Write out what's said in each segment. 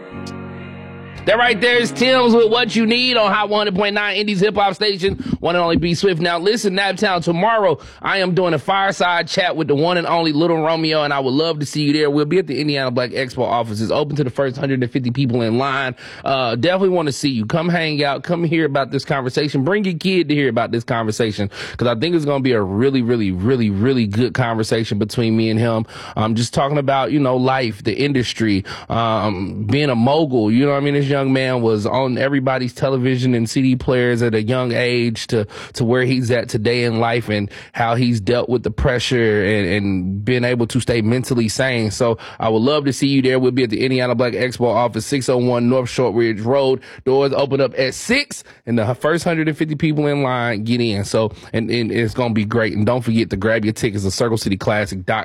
That right there is Tim's with What You Need on Hot 100.9 Indies Hip Hop Station, one and only B Swift. Now listen, Naptown, tomorrow I am doing a fireside chat with the one and only Little Romeo, and I would love to see you there. We'll be at the Indiana Black Expo offices, open to the first 150 people in line. Definitely want to see you. Come hang out. Come hear about this conversation. Bring your kid to hear about this conversation, because I think it's going to be a really, really, really, really good conversation between me and him. Just talking about, life, the industry, being a mogul. You know what I mean? This young man was on everybody's television and CD players at a young age to where he's at today in life, and how he's dealt with the pressure and been able to stay mentally sane. So I would love to see you there. We'll be at the Indiana Black Expo office, 601 North Shortridge Road. Doors open up at 6, and the first 150 people in line get in. So, and it's going to be great. And don't forget to grab your tickets at Circle City Classic from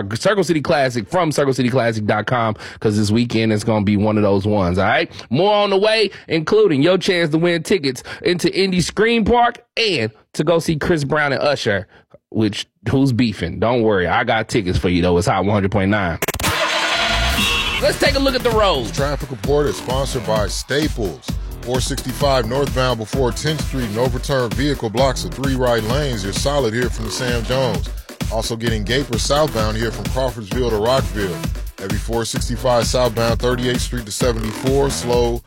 CircleCityClassic.com, because this weekend is going to be one of those ones. All right. More on the way, including your chance to win tickets into Indy Screen Park and to go see Chris Brown and Usher, who's beefing. Don't worry, I got tickets for you, though. It's Hot 100.9. Let's take a look at the roads. Traffic report is sponsored by Staples. 465 northbound before 10th Street. No return vehicle blocks of 3 right lanes. You're solid here from the Sam Jones. Also getting Gaper southbound here from Crawfordsville to Rockville. Every 465 southbound 38th Street to 74. Slow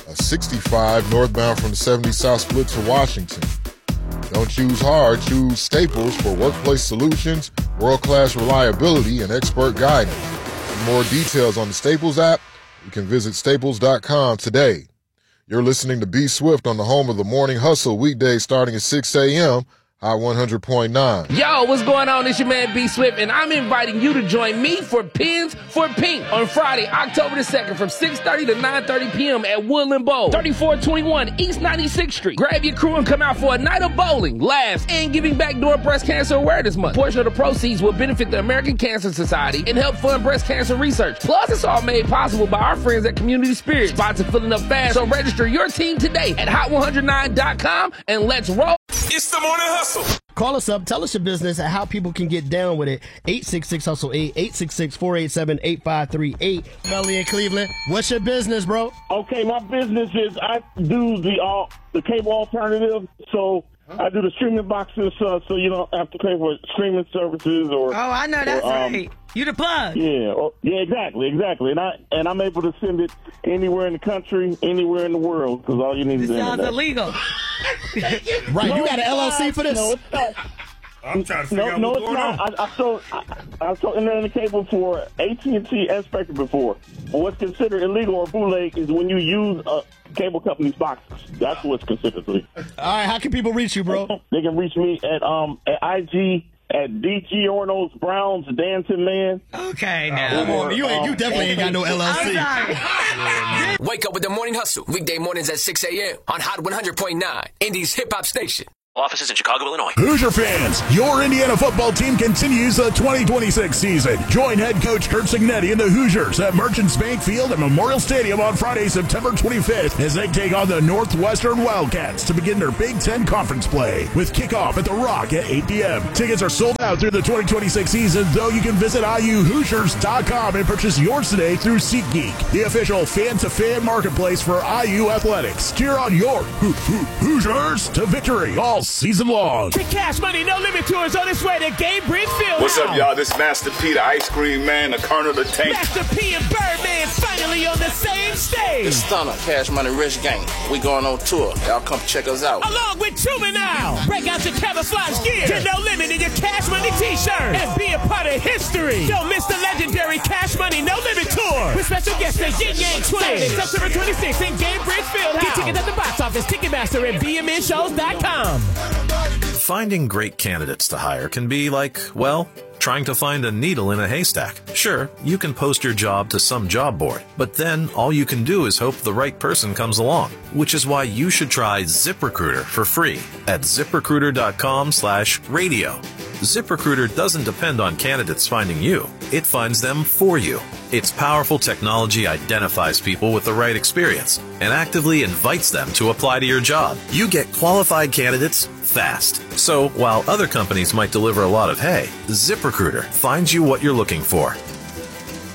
65 northbound from the 70 South Split to Washington. Don't choose hard, choose Staples for workplace solutions, world-class reliability, and expert guidance. For more details on the Staples app, you can visit staples.com today. You're listening to B Swift on the home of the Morning Hustle, weekdays starting at 6 a.m., Hot 100.9. Yo, what's going on? It's your man B Swift, and I'm inviting you to join me for Pins for Pink on Friday, October the 2nd from 6:30 to 9:30 p.m. at Woodland Bowl, 3421 East 96th Street. Grab your crew and come out for a night of bowling, laughs, and giving back during Breast Cancer Awareness Month. A portion of the proceeds will benefit the American Cancer Society and help fund breast cancer research. Plus, it's all made possible by our friends at Community Spirit. Spots are filling up fast, so register your team today at hot109.com and let's roll. It's the Morning Hustle. Call us up. Tell us your business and how people can get down with it. 866-HUSTLE-8, 866-487-8538. Melly in Cleveland, what's your business, bro? Okay, my business is I do the cable alternative. So I do the streaming boxes, so you don't have to pay for streaming services or. Oh, I know that's right. You the plug. Yeah, exactly. And I'm able to send it anywhere in the country, anywhere in the world, because all you need is internet. Sounds illegal. Right, you got an LLC for this? No, it's not. I'm trying to figure out what's going on. I sold internet cable for AT&T and Spectrum before. But what's considered illegal or bootleg is when you use a cable company's boxes. That's what's considered illegal. All right, how can people reach you, bro? They can reach me at IG at DG Orno's Browns Dancing Man. Okay, now. You definitely ain't got no LLC. Wake up with the Morning Hustle. Weekday mornings at 6 a.m. on Hot 100.9, Indies Hip Hop Station. Offices in Chicago, Illinois. Hoosier fans, your Indiana football team continues the 2026 season. Join head coach Kurt Signetti and the Hoosiers at Merchants Bank Field at Memorial Stadium on Friday, September 25th, as they take on the Northwestern Wildcats to begin their Big Ten Conference play, with kickoff at the Rock at 8 p.m. Tickets are sold out through the 2026 season, though you can visit IUHoosiers.com and purchase yours today through SeatGeek, the official fan-to-fan marketplace for IU athletics. Cheer on your Hoosiers to victory all season long. The Cash Money No Limit Tour is on its way to Gainbridge Field. What's up, y'all? This is Master P, the Ice Cream Man, the Colonel, the Tank. Master P and Birdman finally on the same stage. It's Stunner, Cash Money Rich Gang. We going on tour. Y'all come check us out. Along with Juvenile. Break out your camouflage gear. Get No Limit in your Cash Money t-shirt. And be a part of history. Don't miss the legendary Cash Money No Limit Tour. With special guests the Yin Yang Twins. September 26th in Gainbridge Field. Get tickets at the box office, Ticketmaster, and BMNshows.com. Finding great candidates to hire can be like, well, trying to find a needle in a haystack. Sure, you can post your job to some job board, but then all you can do is hope the right person comes along, which is why you should try ZipRecruiter for free at ZipRecruiter.com/radio. ZipRecruiter doesn't depend on candidates finding you. It finds them for you. Its powerful technology identifies people with the right experience and actively invites them to apply to your job. You get qualified candidates fast. So while other companies might deliver a lot of hay, ZipRecruiter finds you what you're looking for.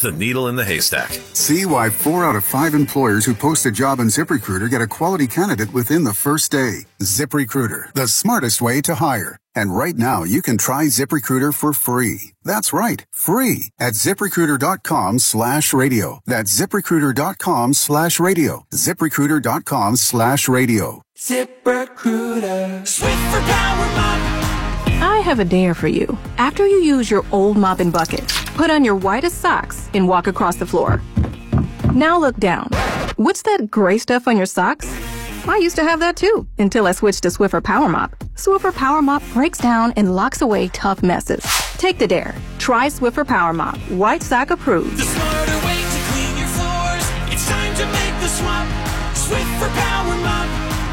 the needle in the haystack. See why 4 out of 5 employers who post a job on ZipRecruiter get a quality candidate within the first day. ZipRecruiter, the smartest way to hire. And right now, you can try ZipRecruiter for free. That's right, free at ZipRecruiter.com/radio. That's ZipRecruiter.com/radio. ZipRecruiter.com/radio. ZipRecruiter. Swift for Power Mop. I have a dare for you. After you use your old mop and bucket, put on your whitest socks and walk across the floor. Now look down. What's that gray stuff on your socks? I used to have that too, until I switched to Swiffer Power Mop. Swiffer Power Mop breaks down and locks away tough messes. Take the dare. Try Swiffer Power Mop. White sock approved. The smarter way to clean your floors. It's time to make the swap. Swiffer Power Mop.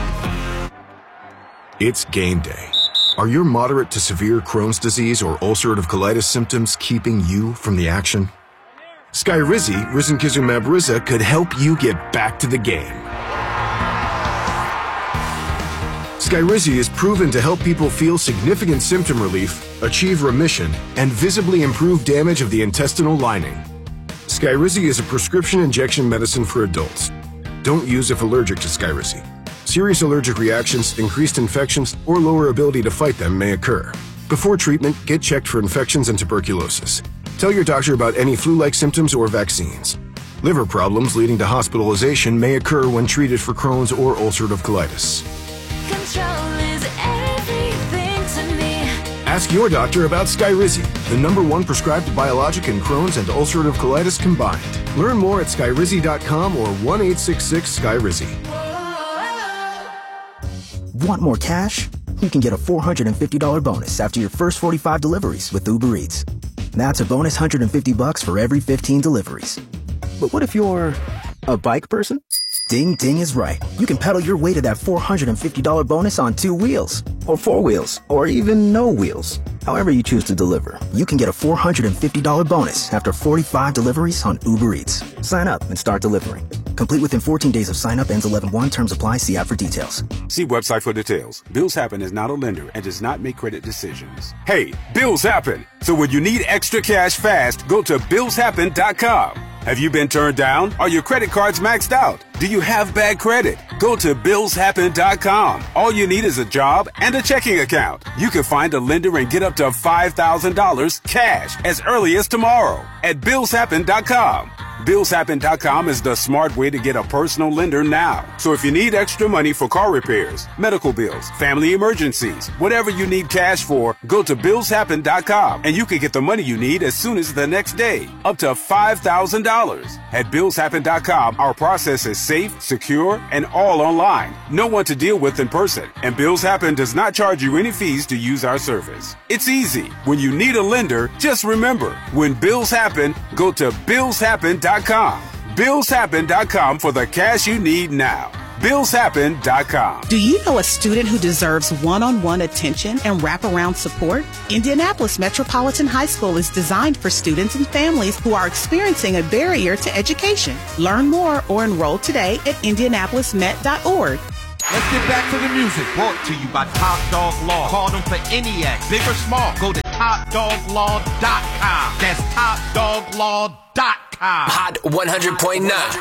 It's game day. Are your moderate to severe Crohn's disease or ulcerative colitis symptoms keeping you from the action? Skyrizi, risankizumab Riza, could help you get back to the game. Skyrizi is proven to help people feel significant symptom relief, achieve remission, and visibly improve damage of the intestinal lining. Skyrizi is a prescription injection medicine for adults. Don't use if allergic to Skyrizi. Serious allergic reactions, increased infections, or lower ability to fight them may occur. Before treatment, get checked for infections and tuberculosis. Tell your doctor about any flu-like symptoms or vaccines. Liver problems leading to hospitalization may occur when treated for Crohn's or ulcerative colitis. Control is everything to me. Ask your doctor about Skyrizi, the #1 prescribed biologic in Crohn's and ulcerative colitis combined. Learn more at skyrizi.com or 1-866-SKYRIZI. Want more cash? You can get a $450 bonus after your first 45 deliveries with Uber Eats. That's a bonus $150 for every 15 deliveries. But what if you're a bike person? Ding Ding is right. You can pedal your way to that $450 bonus on 2 wheels, or 4 wheels, or even no wheels. However you choose to deliver, you can get a $450 bonus after 45 deliveries on Uber Eats. Sign up and start delivering. Complete within 14 days of sign up. Ends 11/1. Terms apply. See app for details. See website for details. Bills Happen is not a lender and does not make credit decisions. Hey, bills happen. So when you need extra cash fast, go to BillsHappen.com. Have you been turned down? Are your credit cards maxed out? Do you have bad credit? Go to BillsHappen.com. All you need is a job and a checking account. You can find a lender and get up to $5,000 cash as early as tomorrow at BillsHappen.com. BillsHappen.com is the smart way to get a personal lender now. So if you need extra money for car repairs, medical bills, family emergencies, whatever you need cash for, go to BillsHappen.com and you can get the money you need as soon as the next day, up to $5,000. At BillsHappen.com, our process is safe, secure, and all online. No one to deal with in person. And Bills Happen does not charge you any fees to use our service. It's easy. When you need a lender, just remember, when bills happen, go to BillsHappen.com. BillsHappen.com for the cash you need now. BillsHappen.com. Do you know a student who deserves one-on-one attention and wraparound support? Indianapolis Metropolitan High School is designed for students and families who are experiencing a barrier to education. Learn more or enroll today at indianapolismet.org. Let's get back to the music. Brought to you by Top Dog Law. Call them for any act, big or small. Go to TopDogLaw.com. That's TopDogLaw.com. Hot 100.9.